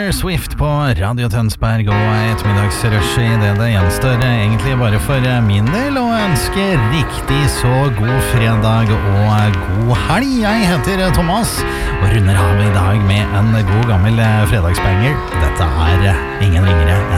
Taylor Swift på Radio Tønsberg og ettermiddagsrush I det gjenstår egentlig bare for min del å ønske riktig så god fredag og god helg. Jeg heter Thomas og runder av I dag med en god gammel fredagsbanger. Dette ingen ringere enn